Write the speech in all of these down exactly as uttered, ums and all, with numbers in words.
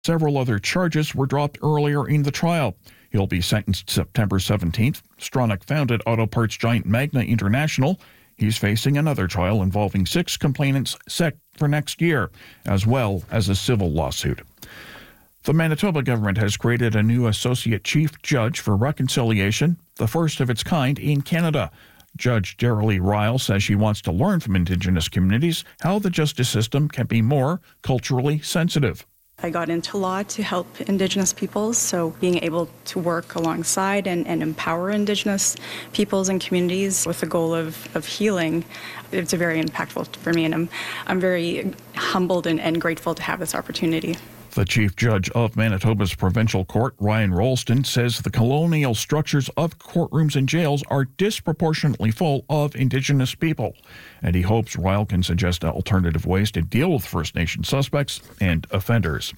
Several other charges were dropped earlier in the trial. He'll be sentenced September seventeenth. Stronach founded auto parts giant Magna International. He's facing another trial involving six complainants set for next year, as well as a civil lawsuit. The Manitoba government has created a new Associate Chief Judge for Reconciliation, the first of its kind in Canada. Judge Derilee Ryle says she wants to learn from Indigenous communities how the justice system can be more culturally sensitive. I got into law to help Indigenous peoples, so being able to work alongside and, and empower Indigenous peoples and communities with the goal of, of healing, it's very impactful for me, and I'm, I'm very humbled and, and grateful to have this opportunity. The Chief Judge of Manitoba's Provincial Court, Ryan Rolston, says the colonial structures of courtrooms and jails are disproportionately full of Indigenous people, and he hopes Ryle can suggest alternative ways to deal with First Nation suspects and offenders.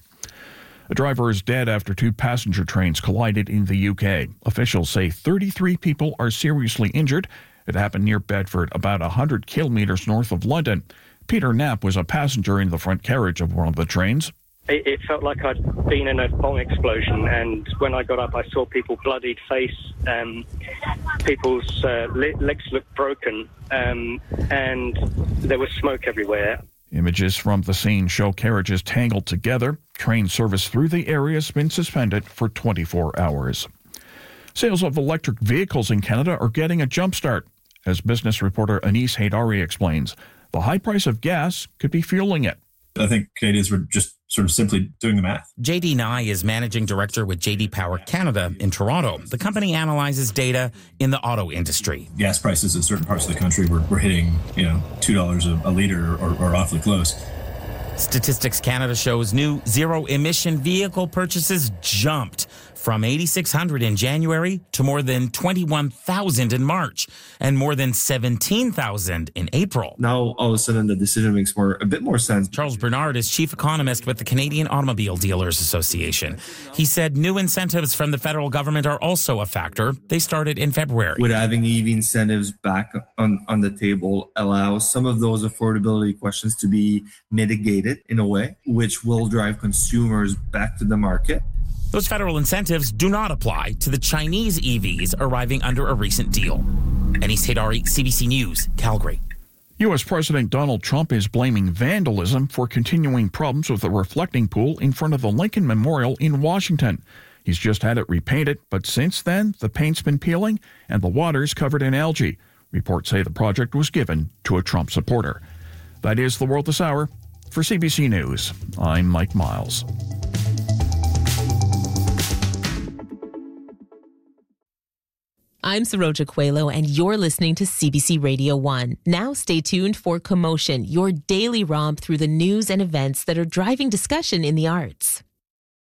A driver is dead after two passenger trains collided in the U K. Officials say thirty-three people are seriously injured. It happened near Bedford, about one hundred kilometres north of London. Peter Knapp was a passenger in the front carriage of one of the trains. It, it felt like I'd been in a bomb explosion, and when I got up I saw people bloodied face, um, people's uh, le- legs looked broken, um, and there was smoke everywhere. Images from the scene show carriages tangled together. Train service through the area has been suspended for twenty-four hours. Sales of electric vehicles in Canada are getting a jump start. As business reporter Anis Haydari explains, the high price of gas could be fueling it. I think Canadians were just sort of simply doing the math. J D Nye is managing director with J D Power Canada in Toronto. The company analyzes data in the auto industry. Gas prices in certain parts of the country were, were hitting, you know, two dollars a, a litre or, or awfully close. Statistics Canada shows new zero-emission vehicle purchases jumped from eight thousand six hundred in January to more than twenty-one thousand in March and more than seventeen thousand in April. Now, all of a sudden, the decision makes more a bit more sense. Charles Bernard is chief economist with the Canadian Automobile Dealers Association. He said new incentives from the federal government are also a factor. They started in February. With having E V incentives back on, on the table allows some of those affordability questions to be mitigated in a way, which will drive consumers back to the market. Those federal incentives do not apply to the Chinese E Vs arriving under a recent deal. Anis Haydari, C B C News, Calgary. U S. President Donald Trump is blaming vandalism for continuing problems with the reflecting pool in front of the Lincoln Memorial in Washington. He's just had it repainted, but since then, the paint's been peeling and the water's covered in algae. Reports say the project was given to a Trump supporter. That is the world this hour. For C B C News, I'm Mike Miles. I'm Saroja Coelho, and you're listening to C B C Radio one. Now stay tuned for Commotion, your daily romp through the news and events that are driving discussion in the arts.